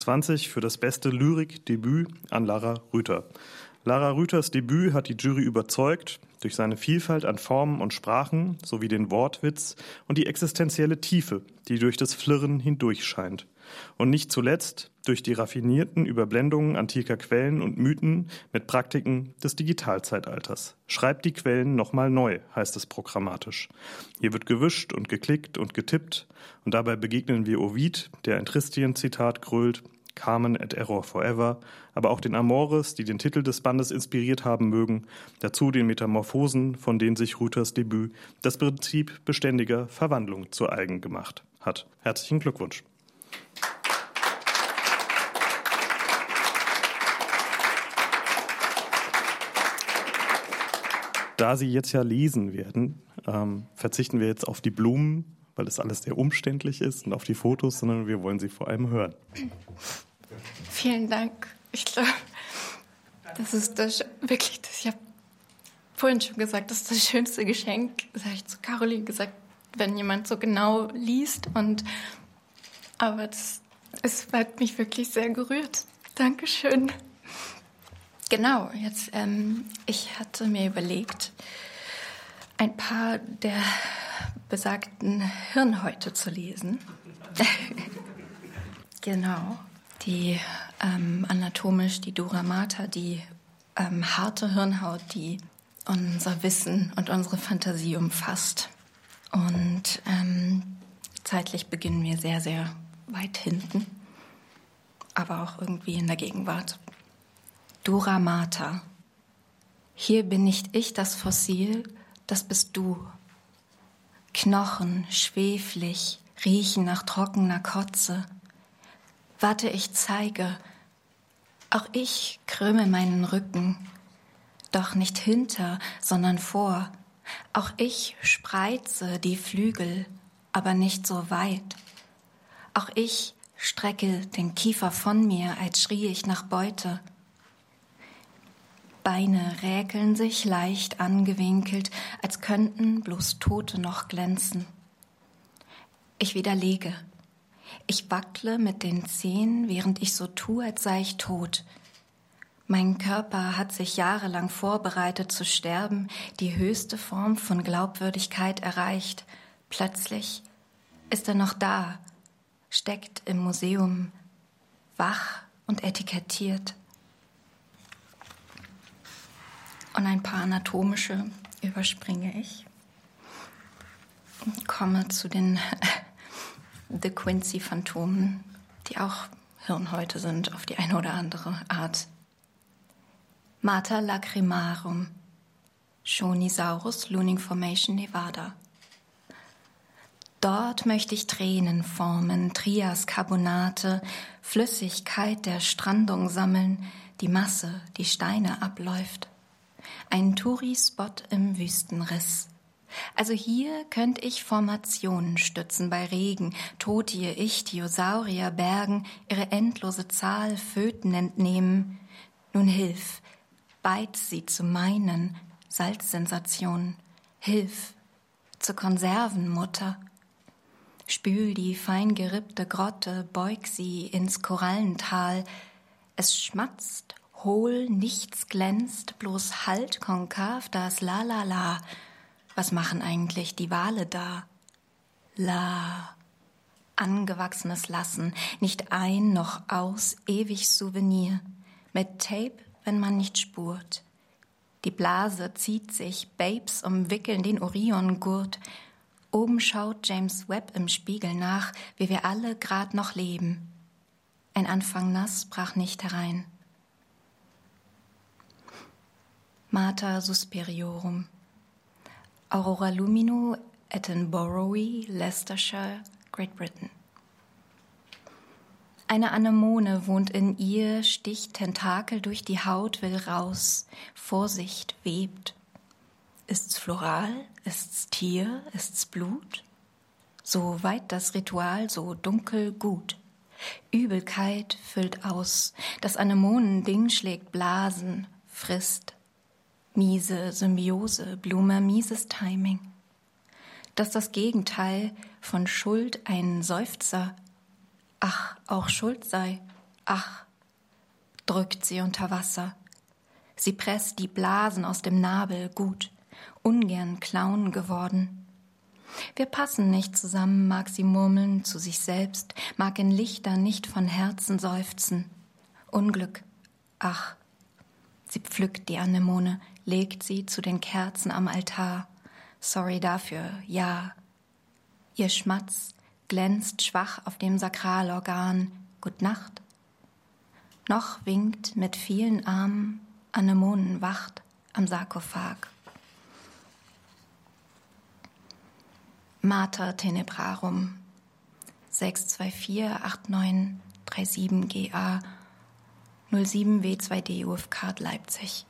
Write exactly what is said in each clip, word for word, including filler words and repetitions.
zwanzig für das beste Lyrik-Debüt an Lara Rüther. Lara Rüthers Debüt hat die Jury überzeugt durch seine Vielfalt an Formen und Sprachen sowie den Wortwitz und die existenzielle Tiefe, die durch das Flirren hindurch scheint. Und nicht zuletzt durch die raffinierten Überblendungen antiker Quellen und Mythen mit Praktiken des Digitalzeitalters. Schreibt die Quellen nochmal neu, heißt es programmatisch. Hier wird gewischt und geklickt und getippt und dabei begegnen wir Ovid, der ein Tristion-Zitat grölt, Carmen et Error Forever, aber auch den Amores, die den Titel des Bandes inspiriert haben mögen, dazu den Metamorphosen, von denen sich Rüthers Debüt das Prinzip beständiger Verwandlung zu eigen gemacht hat. Herzlichen Glückwunsch. Da Sie jetzt ja lesen werden, ähm, verzichten wir jetzt auf die Blumen, weil das alles sehr umständlich ist, und auf die Fotos, sondern wir wollen sie vor allem hören. Vielen Dank. Ich glaube, das ist das, wirklich, das, ich habe vorhin schon gesagt, das ist das schönste Geschenk. Das habe ich zu Caroline gesagt, wenn jemand so genau liest. Und, aber das, es hat mich wirklich sehr gerührt. Dankeschön. Genau, jetzt, ähm, ich hatte mir überlegt, ein paar der besagten Hirnhäute zu lesen. Genau, die ähm, anatomisch, die Dura Mater, die ähm, harte Hirnhaut, die unser Wissen und unsere Fantasie umfasst. Und ähm, zeitlich beginnen wir sehr, sehr weit hinten, aber auch irgendwie in der Gegenwart. Dura Mater. Hier bin nicht ich das Fossil, das bist du. Knochen, schweflig, riechen nach trockener Kotze. Warte, ich zeige. Auch ich krümme meinen Rücken. Doch nicht hinter, sondern vor. Auch ich spreize die Flügel, aber nicht so weit. Auch ich strecke den Kiefer von mir, als schrie ich nach Beute. Beine räkeln sich leicht angewinkelt, als könnten bloß Tote noch glänzen. Ich widerlege. Ich wackle mit den Zehen, während ich so tue, als sei ich tot. Mein Körper hat sich jahrelang vorbereitet zu sterben, die höchste Form von Glaubwürdigkeit erreicht. Plötzlich ist er noch da, steckt im Museum, wach und etikettiert. Und ein paar anatomische überspringe ich und komme zu den De Quincey-Phantomen, die auch Hirnhäute sind auf die eine oder andere Art. Mater Lacrimarum, Shonisaurus, Looning Formation, Nevada. Dort möchte ich Tränen formen, Trias-Carbonate, Flüssigkeit der Strandung sammeln, die Masse, die Steine abläuft. Ein Touri-Spot im Wüstenriss. Also hier könnte ich Formationen stützen bei Regen, Totie, Ichthyosaurier bergen, ihre endlose Zahl Föten entnehmen. Nun hilf, beiz sie zu meinen Salzsensationen. Hilf, zur Konservenmutter. Spül die fein gerippte Grotte, beug sie ins Korallental. Es schmatzt, hohl, nichts glänzt, bloß halt konkav das La La La. Was machen eigentlich die Wale da? La. Angewachsenes Lassen, nicht ein noch aus, ewig Souvenir. Mit Tape, wenn man nicht spurt. Die Blase zieht sich, Babes umwickeln den Oriongurt. Oben schaut James Webb im Spiegel nach, wie wir alle grad noch leben. Ein Anfang nass brach nicht herein. Mater Suspiriorum. Aurora Lumino, Attenborough, Leicestershire, Great Britain. Eine Anemone wohnt in ihr, sticht Tentakel durch die Haut, will raus. Vorsicht, webt. Ist's floral? Ist's Tier? Ist's Blut? So weit das Ritual, so dunkel gut. Übelkeit füllt aus. Das Anemonending schlägt Blasen, frisst. Miese Symbiose, Blume, mieses Timing. Dass das Gegenteil von Schuld ein Seufzer, ach, auch Schuld sei, Ach, drückt sie unter Wasser. Sie presst die Blasen aus dem Nabel gut, ungern Clown geworden. Wir passen nicht zusammen, mag sie murmeln zu sich selbst, mag in Lichtern nicht von Herzen seufzen. Unglück, ach. Sie pflückt die Anemone, legt sie zu den Kerzen am Altar. Sorry dafür, ja. Ihr Schmatz glänzt schwach auf dem Sakralorgan. Gut Nacht. Noch winkt mit vielen Armen Anemonenwacht am Sarkophag. Mater Tenebrarum sechs zwei vier acht neun drei sieben G A null sieben W zwei D U F K Leipzig.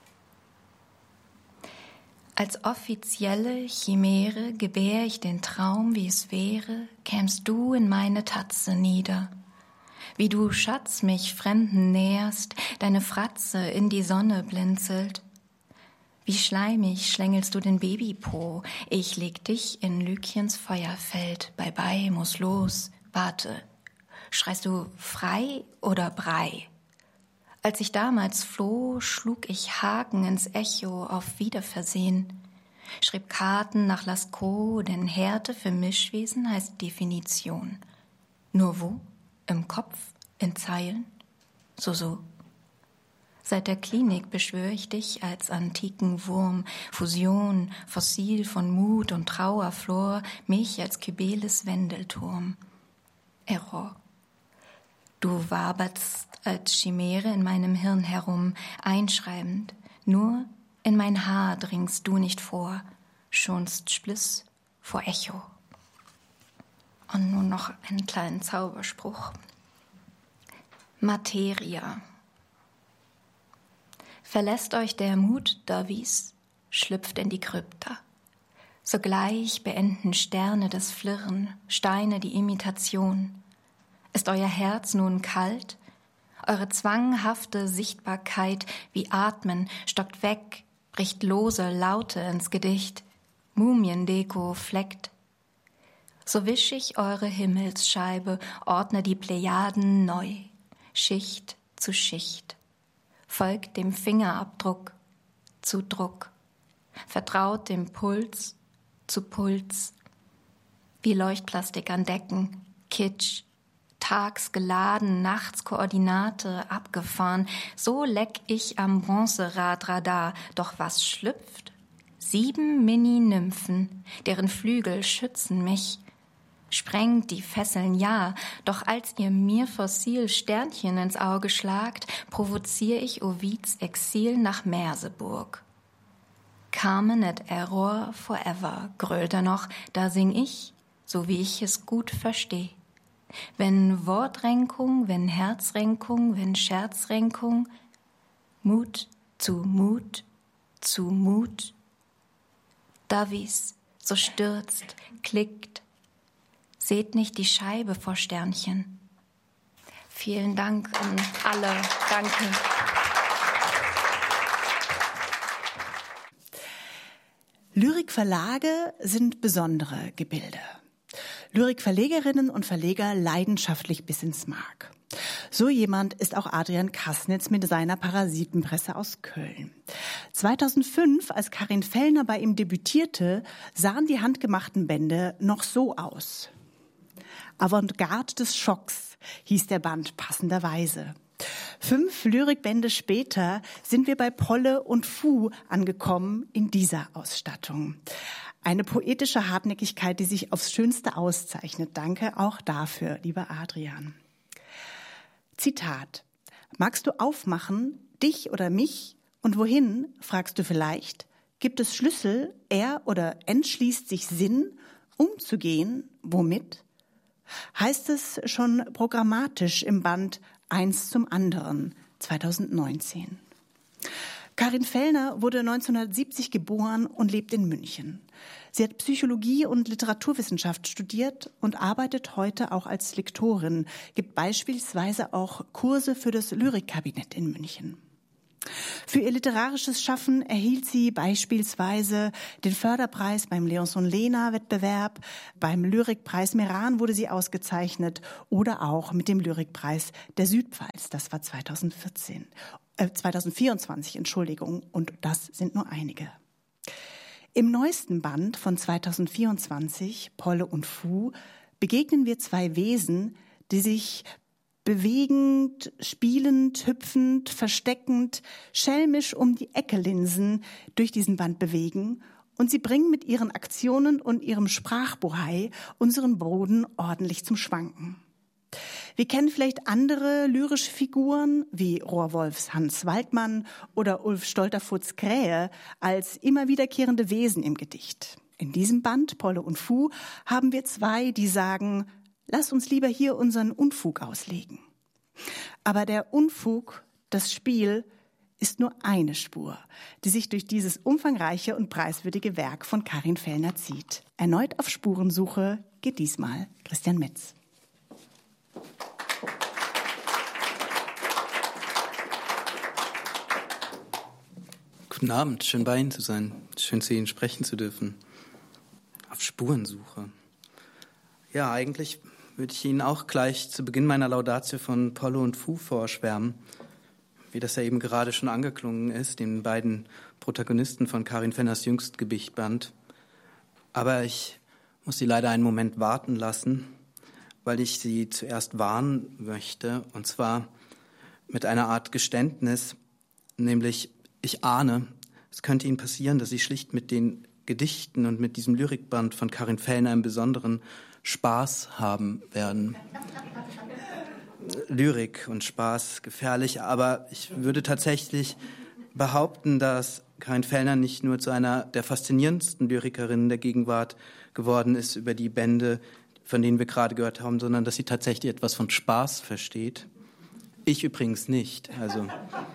Als offizielle Chimäre gebär ich den Traum, wie es wäre, kämst du in meine Tatze nieder. Wie du, Schatz, mich Fremden näherst, deine Fratze in die Sonne blinzelt. Wie schleimig schlängelst du den Babypo, ich leg dich in Lykiens Feuerfeld, bye bye, muss los, warte. Schreist du frei oder Brei? Als ich damals floh, schlug ich Haken ins Echo auf Wiederversehen. Schrieb Karten nach Lascaux, denn Härte für Mischwesen heißt Definition. Nur wo? Im Kopf? In Zeilen? So, so. Seit der Klinik beschwöre ich dich als antiken Wurm, Fusion, Fossil von Mut und Trauerflor, mich als Kybeles Wendelturm. Error. Du waberst als Chimäre in meinem Hirn herum, einschreibend. Nur in mein Haar dringst du nicht vor, schonst Spliss vor Echo. Und nun noch einen kleinen Zauberspruch. Materia. Verlässt euch der Mut, Davies, schlüpft in die Krypta. Sogleich beenden Sterne das Flirren, Steine die Imitation. Ist euer Herz nun kalt? Eure zwanghafte Sichtbarkeit wie Atmen stockt weg, bricht lose Laute ins Gedicht. Mumiendeko fleckt. So wisch ich eure Himmelsscheibe, ordne die Plejaden neu, Schicht zu Schicht. Folgt dem Fingerabdruck zu Druck, vertraut dem Puls zu Puls. Wie Leuchtplastik an Decken, Kitsch, tags geladen, nachts Koordinate abgefahren, so leck ich am Bronzeradradar, doch was schlüpft? Sieben Mini-Nymphen, deren Flügel schützen mich. Sprengt die Fesseln, ja, doch als ihr mir fossil Sternchen ins Auge schlagt, provozier ich Ovids Exil nach Merseburg. Carmen et Error forever, grölt er noch, da sing ich, so wie ich es gut versteh. Wenn Wortrenkung, wenn Herzrenkung, wenn Scherzrenkung, Mut zu Mut zu Mut. Davies, so stürzt, klickt, seht nicht die Scheibe vor Sternchen. Vielen Dank an alle. Danke. Lyrikverlage sind besondere Gebilde. Lyrikverlegerinnen und Verleger leidenschaftlich bis ins Mark. So jemand ist auch Adrian Kassnitz mit seiner Parasitenpresse aus Köln. zweitausendfünf, als Karin Fellner bei ihm debütierte, sahen die handgemachten Bände noch so aus. Avantgarde des Schocks hieß der Band passenderweise. Fünf Lyrikbände später sind wir bei Polle und Fu angekommen in dieser Ausstattung. Eine poetische Hartnäckigkeit, die sich aufs Schönste auszeichnet. Danke auch dafür, lieber Adrian. Zitat. Magst du aufmachen, dich oder mich? Und wohin, fragst du vielleicht? Gibt es Schlüssel, er oder entschließt sich Sinn, umzugehen? Womit? Heißt es schon programmatisch im Band Eins zum anderen, zweitausendneunzehn. Karin Fellner wurde neunzehnhundertsiebzig geboren und lebt in München. Sie hat Psychologie und Literaturwissenschaft studiert und arbeitet heute auch als Lektorin, gibt beispielsweise auch Kurse für das Lyrikkabinett in München. Für ihr literarisches Schaffen erhielt sie beispielsweise den Förderpreis beim Leonson-Lehner-Wettbewerb, beim Lyrikpreis Meran wurde sie ausgezeichnet oder auch mit dem Lyrikpreis der Südpfalz. Das war zweitausendvierzehn, äh, zweitausendvierundzwanzig, Entschuldigung, und das sind nur einige. Im neuesten Band von zweitausendvierundzwanzig, Polle und Fu, begegnen wir zwei Wesen, die sich bewegend, spielend, hüpfend, versteckend, schelmisch um die Ecke linsen, durch diesen Band bewegen, und sie bringen mit ihren Aktionen und ihrem Sprachbohai unseren Boden ordentlich zum Schwanken. Wir kennen vielleicht andere lyrische Figuren wie Rohrwolfs Hans Waldmann oder Ulf Stolterfurts Krähe als immer wiederkehrende Wesen im Gedicht. In diesem Band, Polle und Fu, haben wir zwei, die sagen: Lass uns lieber hier unseren Unfug auslegen. Aber der Unfug, das Spiel, ist nur eine Spur, die sich durch dieses umfangreiche und preiswürdige Werk von Karin Fellner zieht. Erneut auf Spurensuche geht diesmal Christian Metz. Guten Abend, schön bei Ihnen zu sein, schön zu Ihnen sprechen zu dürfen. Auf Spurensuche. Ja, eigentlich würde ich Ihnen auch gleich zu Beginn meiner Laudatio von Polle und Fu vorschwärmen, wie das ja eben gerade schon angeklungen ist, den beiden Protagonisten von Karin Fellners Jüngstgedichtband. Aber ich muss Sie leider einen Moment warten lassen, weil ich Sie zuerst warnen möchte, und zwar mit einer Art Geständnis, nämlich ich ahne, es könnte Ihnen passieren, dass Sie schlicht mit den Gedichten und mit diesem Lyrikband von Karin Fellner im Besonderen Spaß haben werden. Lyrik und Spaß gefährlich, aber ich würde tatsächlich behaupten, dass Karin Fellner nicht nur zu einer der faszinierendsten Lyrikerinnen der Gegenwart geworden ist über die Bände, von denen wir gerade gehört haben, sondern dass sie tatsächlich etwas von Spaß versteht. Ich übrigens nicht. Also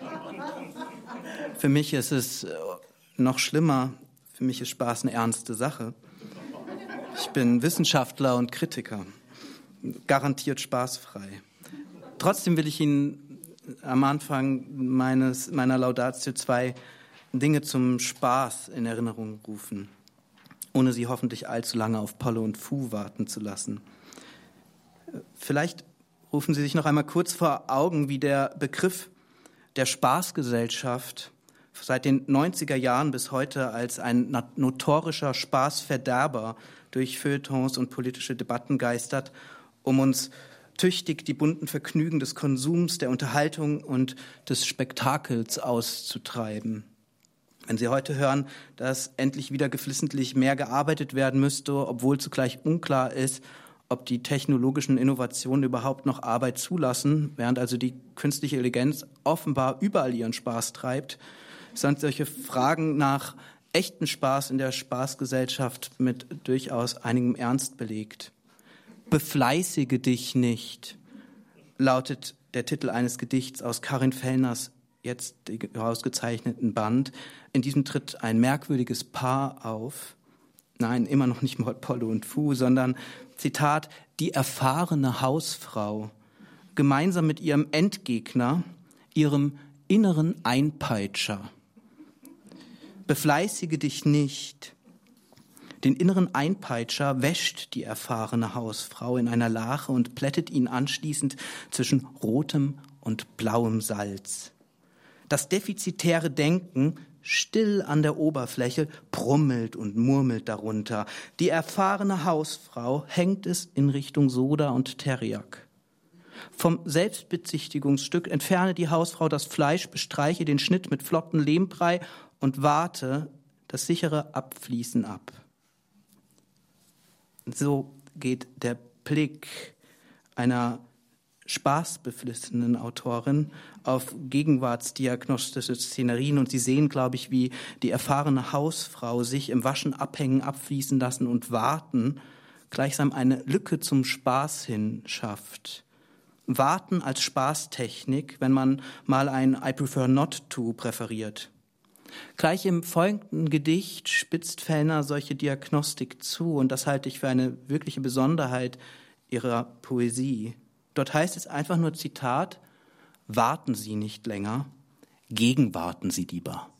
für mich ist es noch schlimmer. Für mich ist Spaß eine ernste Sache. Ich bin Wissenschaftler und Kritiker, garantiert spaßfrei. Trotzdem will ich Ihnen am Anfang meines, meiner Laudatio zwei Dinge zum Spaß in Erinnerung rufen, ohne Sie hoffentlich allzu lange auf Polle und Fu warten zu lassen. Vielleicht rufen Sie sich noch einmal kurz vor Augen, wie der Begriff der Spaßgesellschaft seit den neunziger Jahren bis heute als ein notorischer Spaßverderber durch Feuilletons und politische Debatten geistert, um uns tüchtig die bunten Vergnügen des Konsums, der Unterhaltung und des Spektakels auszutreiben. Wenn Sie heute hören, dass endlich wieder geflissentlich mehr gearbeitet werden müsste, obwohl zugleich unklar ist, ob die technologischen Innovationen überhaupt noch Arbeit zulassen, während also die künstliche Intelligenz offenbar überall ihren Spaß treibt, sind solche Fragen nach echten Spaß in der Spaßgesellschaft mit durchaus einigem Ernst belegt. Befleißige dich nicht, lautet der Titel eines Gedichts aus Karin Fellners jetzt ausgezeichneten Band. In diesem tritt ein merkwürdiges Paar auf. Nein, immer noch nicht mal Polle und Fu, sondern, Zitat, die erfahrene Hausfrau, gemeinsam mit ihrem Endgegner, ihrem inneren Einpeitscher. Befleißige dich nicht. Den inneren Einpeitscher wäscht die erfahrene Hausfrau in einer Lache und plättet ihn anschließend zwischen rotem und blauem Salz. Das defizitäre Denken, still an der Oberfläche, brummelt und murmelt darunter. Die erfahrene Hausfrau hängt es in Richtung Soda und Teriak. Vom Selbstbezichtigungsstück entferne die Hausfrau das Fleisch, bestreiche den Schnitt mit flotten Lehmbrei und warte das sichere Abfließen ab. So geht der Blick einer spaßbeflissenen Autorin auf gegenwartsdiagnostische Szenerien, und Sie sehen, glaube ich, wie die erfahrene Hausfrau sich im Waschen abhängen, abfließen lassen und warten, gleichsam eine Lücke zum Spaß hin schafft. Warten als Spaßtechnik, wenn man mal ein I prefer not to präferiert. Gleich im folgenden Gedicht spitzt Fellner solche Diagnostik zu, und das halte ich für eine wirkliche Besonderheit ihrer Poesie. Dort heißt es einfach nur, Zitat, warten Sie nicht länger, gegenwarten Sie lieber.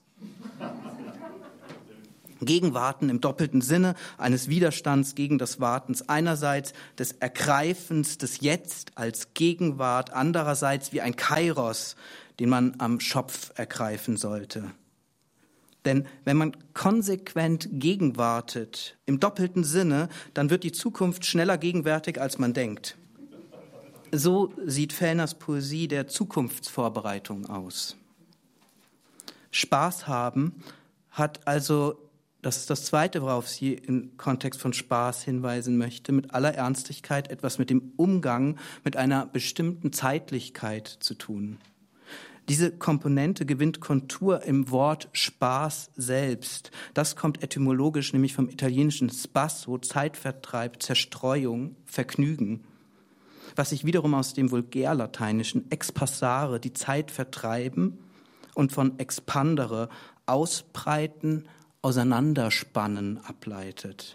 Gegenwarten im doppelten Sinne eines Widerstands gegen das Wartens. Einerseits des Ergreifens des Jetzt als Gegenwart, andererseits wie ein Kairos, den man am Schopf ergreifen sollte. Denn wenn man konsequent gegenwartet, im doppelten Sinne, dann wird die Zukunft schneller gegenwärtig, als man denkt. So sieht Fellners Poesie der Zukunftsvorbereitung aus. Spaß haben hat also, das ist das Zweite, worauf sie im Kontext von Spaß hinweisen möchte, mit aller Ernstigkeit etwas mit dem Umgang mit einer bestimmten Zeitlichkeit zu tun. Diese Komponente gewinnt Kontur im Wort Spaß selbst. Das kommt etymologisch nämlich vom italienischen spasso, Zeitvertreib, Zerstreuung, Vergnügen, was sich wiederum aus dem vulgärlateinischen expassare, die Zeit vertreiben, und von expandere, ausbreiten, auseinanderspannen ableitet.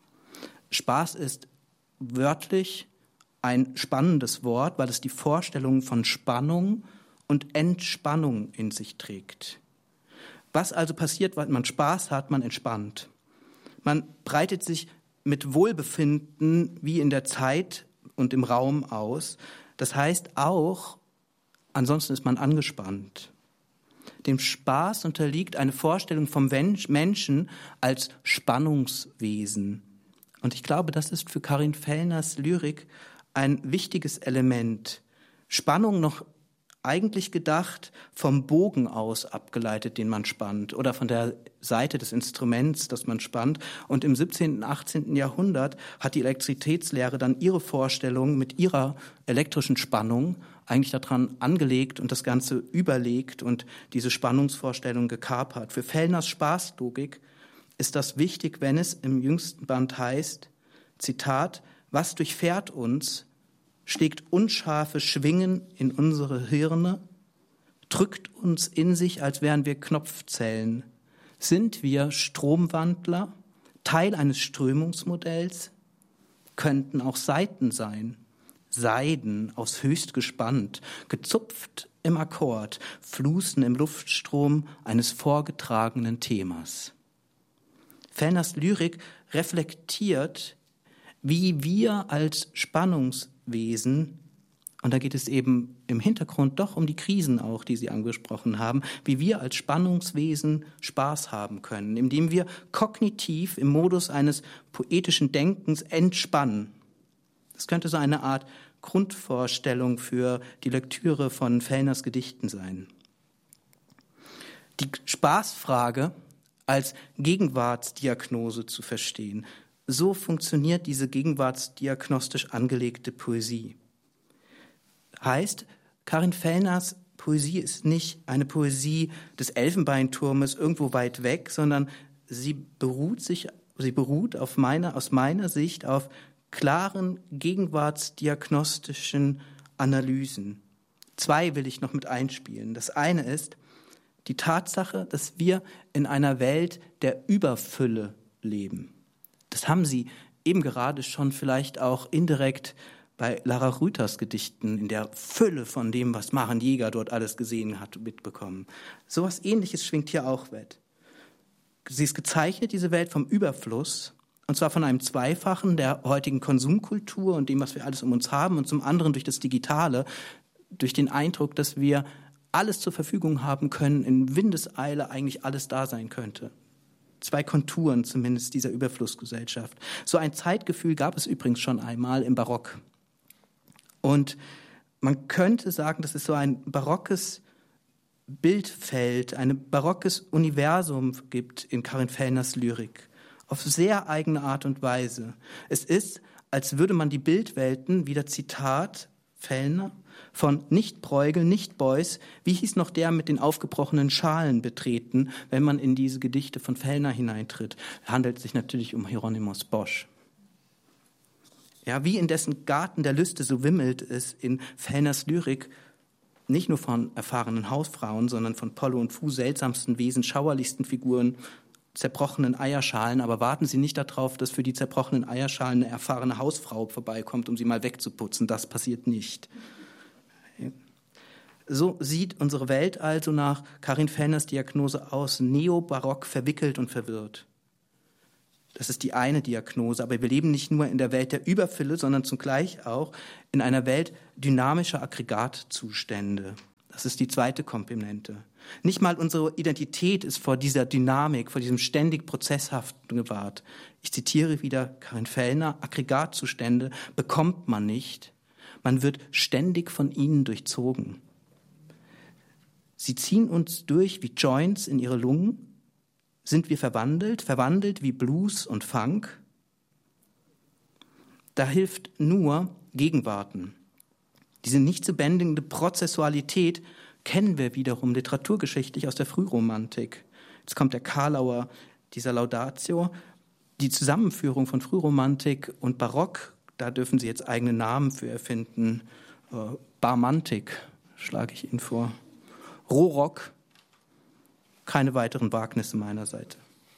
Spaß ist wörtlich ein spannendes Wort, weil es die Vorstellung von Spannung und Entspannung in sich trägt. Was also passiert, wenn man Spaß hat? Man entspannt. Man breitet sich mit Wohlbefinden wie in der Zeit und im Raum aus. Das heißt auch, ansonsten ist man angespannt. Dem Spaß unterliegt eine Vorstellung vom Menschen als Spannungswesen. Und ich glaube, das ist für Karin Fellners Lyrik ein wichtiges Element. Spannung noch eigentlich gedacht vom Bogen aus abgeleitet, den man spannt, oder von der Seite des Instruments, das man spannt. Und im siebzehnten, achtzehnten Jahrhundert hat die Elektrizitätslehre dann ihre Vorstellung mit ihrer elektrischen Spannung eigentlich daran angelegt und das Ganze überlegt und diese Spannungsvorstellung gekapert. Für Fellners Spaßlogik ist das wichtig, wenn es im jüngsten Band heißt, Zitat, was durchfährt uns, schlägt unscharfe Schwingen in unsere Hirne, drückt uns in sich, als wären wir Knopfzellen. Sind wir Stromwandler, Teil eines Strömungsmodells? Könnten auch Saiten sein. Seiden aus höchst gespannt, gezupft im Akkord, Flusen im Luftstrom eines vorgetragenen Themas. Fellners Lyrik reflektiert, wie wir als Spannungswesen, und da geht es eben im Hintergrund doch um die Krisen auch, die Sie angesprochen haben, wie wir als Spannungswesen Spaß haben können, indem wir kognitiv im Modus eines poetischen Denkens entspannen. Das könnte so eine Art Grundvorstellung für die Lektüre von Fellners Gedichten sein. Die Spaßfrage als Gegenwartsdiagnose zu verstehen. So funktioniert diese gegenwartsdiagnostisch angelegte Poesie. Heißt, Karin Fellners Poesie ist nicht eine Poesie des Elfenbeinturmes irgendwo weit weg, sondern sie beruht sich, sie beruht auf meiner, aus meiner Sicht auf klaren gegenwartsdiagnostischen Analysen. Zwei will ich noch mit einspielen. Das eine ist die Tatsache, dass wir in einer Welt der Überfülle leben. Das haben Sie eben gerade schon vielleicht auch indirekt bei Lara Rüthers Gedichten in der Fülle von dem, was Maren Jäger dort alles gesehen hat, mitbekommen. So etwas Ähnliches schwingt hier auch mit. Sie ist gezeichnet, diese Welt, vom Überfluss, und zwar von einem Zweifachen der heutigen Konsumkultur und dem, was wir alles um uns haben, und zum anderen durch das Digitale, durch den Eindruck, dass wir alles zur Verfügung haben können, in Windeseile eigentlich alles da sein könnte. Zwei Konturen zumindest dieser Überflussgesellschaft. So ein Zeitgefühl gab es übrigens schon einmal im Barock. Und man könnte sagen, dass es so ein barockes Bildfeld, ein barockes Universum gibt in Karin Fellners Lyrik. Auf sehr eigene Art und Weise. Es ist, als würde man die Bildwelten, wieder Zitat Fellner, von nicht Bruegel, nicht Beuys, wie hieß noch der mit den aufgebrochenen Schalen, betreten, wenn man in diese Gedichte von Fellner hineintritt. Es handelt sich natürlich um Hieronymus Bosch. Ja, wie in dessen Garten der Lüste so wimmelt es in Fellners Lyrik, nicht nur von erfahrenen Hausfrauen, sondern von Pollo und Fu, seltsamsten Wesen, schauerlichsten Figuren, zerbrochenen Eierschalen, aber warten Sie nicht darauf, dass für die zerbrochenen Eierschalen eine erfahrene Hausfrau vorbeikommt, um sie mal wegzuputzen. Das passiert nicht. So sieht unsere Welt also nach Karin Fellners Diagnose aus, neobarock, verwickelt und verwirrt. Das ist die eine Diagnose, aber wir leben nicht nur in der Welt der Überfülle, sondern zugleich auch in einer Welt dynamischer Aggregatzustände. Das ist die zweite Komponente. Nicht mal unsere Identität ist vor dieser Dynamik, vor diesem ständig Prozesshaften gewahrt. Ich zitiere wieder Karin Fellner, Aggregatzustände bekommt man nicht, man wird ständig von ihnen durchzogen. Sie ziehen uns durch wie Joints in ihre Lungen. Sind wir verwandelt, verwandelt wie Blues und Funk? Da hilft nur Gegenwarten. Diese nicht zu bändigende Prozessualität kennen wir wiederum literaturgeschichtlich aus der Frühromantik. Jetzt kommt der Karlauer dieser Laudatio. Die Zusammenführung von Frühromantik und Barock, da dürfen Sie jetzt eigene Namen für erfinden. Äh, Barmantik schlage ich Ihnen vor. Rohrock, keine weiteren Wagnisse meiner Seite.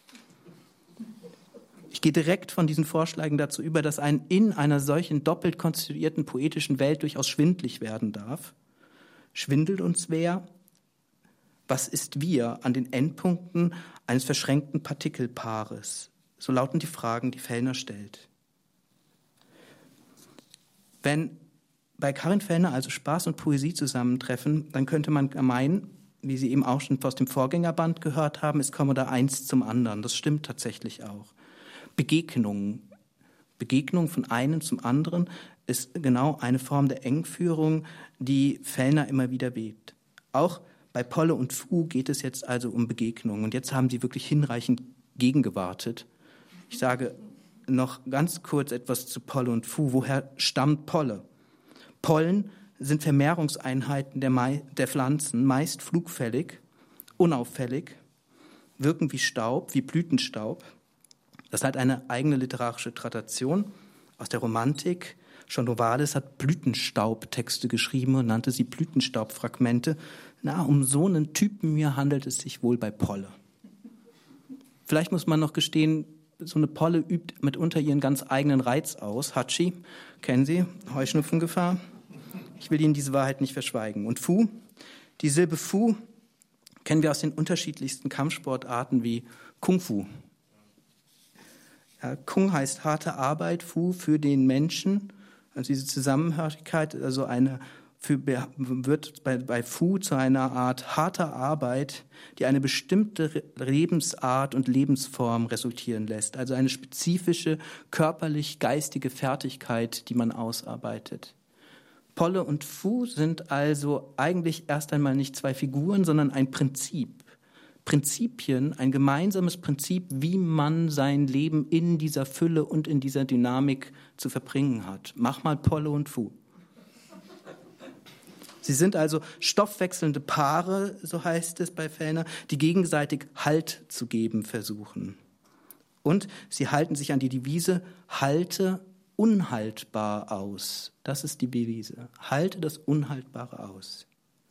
Ich gehe direkt von diesen Vorschlägen dazu über, dass ein in einer solchen doppelt konstituierten poetischen Welt durchaus schwindlig werden darf. Schwindelt uns wer? Was ist wir an den Endpunkten eines verschränkten Partikelpaares? So lauten die Fragen, die Fellner stellt. Wenn bei Karin Fellner also Spaß und Poesie zusammentreffen, dann könnte man meinen, wie Sie eben auch schon aus dem Vorgängerband gehört haben, es komme da eins zum anderen. Das stimmt tatsächlich auch. Begegnungen, Begegnung von einem zum anderen ist genau eine Form der Engführung, die Fellner immer wieder webt. Auch bei Polle und Fu geht es jetzt also um Begegnungen. Und jetzt haben Sie wirklich hinreichend gegengewartet. Ich sage noch ganz kurz etwas zu Polle und Fu. Woher stammt Polle? Pollen sind Vermehrungseinheiten der, Mai- der Pflanzen, meist flugfällig, unauffällig, wirken wie Staub, wie Blütenstaub. Das hat eine eigene literarische Tradition aus der Romantik. Schon Novalis hat Blütenstaubtexte geschrieben und nannte sie Blütenstaubfragmente. Na, um so einen Typen hier handelt es sich wohl bei Polle. Vielleicht muss man noch gestehen, so eine Polle übt mitunter ihren ganz eigenen Reiz aus. Hatschi, kennen Sie, Heuschnupfengefahr. Ich will Ihnen diese Wahrheit nicht verschweigen. Und Fu, die Silbe Fu kennen wir aus den unterschiedlichsten Kampfsportarten wie Kung Fu. Ja, Kung heißt harte Arbeit, Fu für den Menschen. Also diese Zusammenhörigkeit, also eine für, wird bei, bei Fu zu einer Art harter Arbeit, die eine bestimmte Lebensart und Lebensform resultieren lässt. Also eine spezifische körperlich-geistige Fertigkeit, die man ausarbeitet. Polle und Fu sind also eigentlich erst einmal nicht zwei Figuren, sondern ein Prinzip. Prinzipien, ein gemeinsames Prinzip, wie man sein Leben in dieser Fülle und in dieser Dynamik zu verbringen hat. Mach mal Polle und Fu. Sie sind also stoffwechselnde Paare, so heißt es bei Fellner, die gegenseitig Halt zu geben versuchen. Und sie halten sich an die Devise, halte unhaltbar aus. Das ist die Devise. Halte das Unhaltbare aus.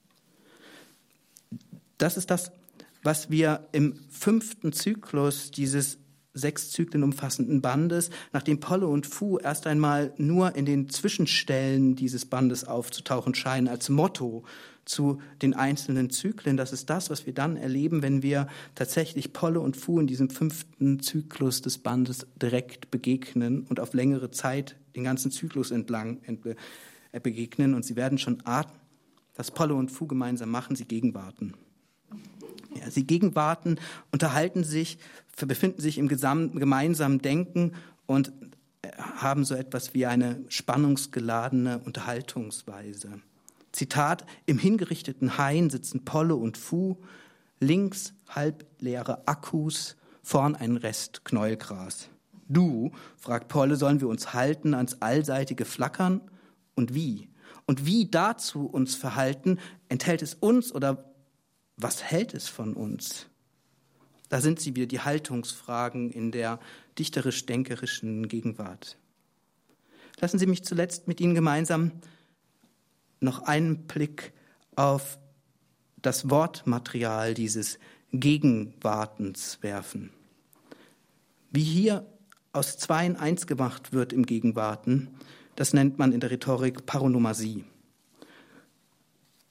Das ist das, was wir im fünften Zyklus dieses sechs Zyklen umfassenden Bandes, nachdem Polle und Fu erst einmal nur in den Zwischenstellen dieses Bandes aufzutauchen scheinen, als Motto zu den einzelnen Zyklen. Das ist das, was wir dann erleben, wenn wir tatsächlich Polle und Fu in diesem fünften Zyklus des Bandes direkt begegnen und auf längere Zeit den ganzen Zyklus entlang begegnen. Und Sie werden schon ahnen, was Polle und Fu gemeinsam machen, sie gegenwarten. Ja, sie gegenwarten, unterhalten sich, befinden sich im gemeinsamen Denken und haben so etwas wie eine spannungsgeladene Unterhaltungsweise. Zitat, im hingerichteten Hain sitzen Polle und Fu, links halbleere Akkus, vorn ein Rest Knäuelgras. Du, fragt Polle, sollen wir uns halten ans allseitige Flackern? Und wie? Und wie dazu uns verhalten, enthält es uns oder was hält es von uns? Da sind sie wieder, die Haltungsfragen in der dichterisch-denkerischen Gegenwart. Lassen Sie mich zuletzt mit Ihnen gemeinsam noch einen Blick auf das Wortmaterial dieses Gegenwartens werfen. Wie hier aus zwei in eins gemacht wird im Gegenwarten, das nennt man in der Rhetorik Paronomasie.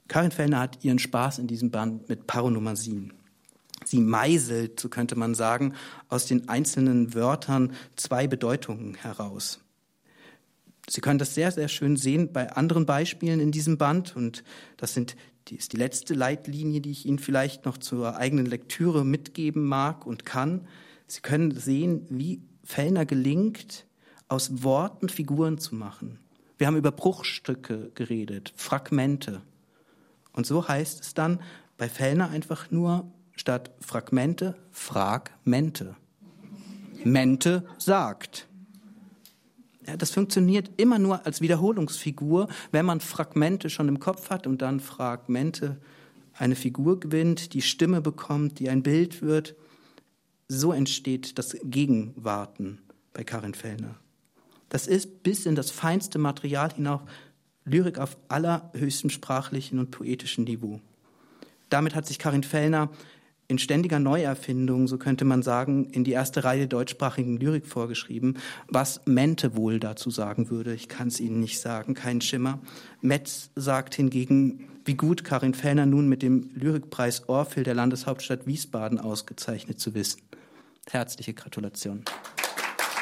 Karin Fellner hat ihren Spaß in diesem Band mit Paronomasien. Sie meißelt, so könnte man sagen, aus den einzelnen Wörtern zwei Bedeutungen heraus. Sie können das sehr, sehr schön sehen bei anderen Beispielen in diesem Band. Und das sind, die ist die letzte Leitlinie, die ich Ihnen vielleicht noch zur eigenen Lektüre mitgeben mag und kann. Sie können sehen, wie Fellner gelingt, aus Worten Figuren zu machen. Wir haben über Bruchstücke geredet, Fragmente. Und so heißt es dann bei Fellner einfach nur statt Fragmente, Fragmente. Mente sagt. Ja, das funktioniert immer nur als Wiederholungsfigur, wenn man Fragmente schon im Kopf hat und dann Fragmente eine Figur gewinnt, die Stimme bekommt, die ein Bild wird. So entsteht das Gegenwarten bei Karin Fellner. Das ist bis in das feinste Material hinauf Lyrik auf allerhöchstem sprachlichen und poetischen Niveau. Damit hat sich Karin Fellner in ständiger Neuerfindung, so könnte man sagen, in die erste Reihe deutschsprachigen Lyrik vorgeschrieben. Was Mente wohl dazu sagen würde, ich kann es Ihnen nicht sagen, kein Schimmer. Metz sagt hingegen, wie gut Karin Fellner nun mit dem Lyrikpreis Orphel der Landeshauptstadt Wiesbaden ausgezeichnet zu wissen. Herzliche Gratulation.